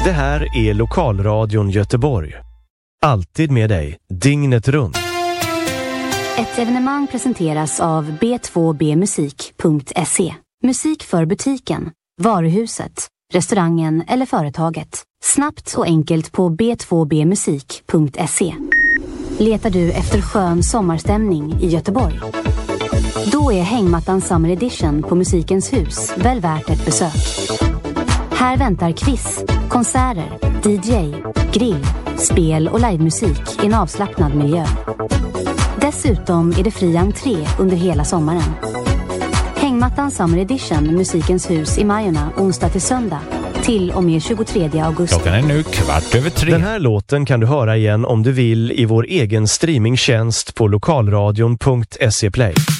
Det här är Lokalradion Göteborg. Alltid med dig, dygnet runt. Ett evenemang presenteras av b2bmusik.se. Musik för butiken, varuhuset, restaurangen eller företaget. Snabbt och enkelt på b2bmusik.se. Letar du efter skön sommarstämning i Göteborg? Då är Hängmattan Summer Edition på Musikens hus väl värt ett besök. Här väntar quiz, konserter, DJ, grill, spel och livemusik i en avslappnad miljö. Dessutom är det fri entré under hela sommaren. Hängmattan Summer Edition, Musikens hus i Majorna, onsdag till söndag, till och med 23 augusti. Klockan är nu 3:15. Den här låten kan du höra igen om du vill i vår egen streamingtjänst på lokalradion.se Play.